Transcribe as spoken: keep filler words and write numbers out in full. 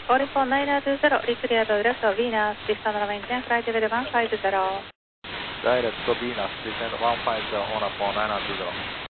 Oriphone nine two zero, ricreato diretto Venus, descend maintain flight level one five zero. Direct to Venus, descend one five zero on a phone nine two zero.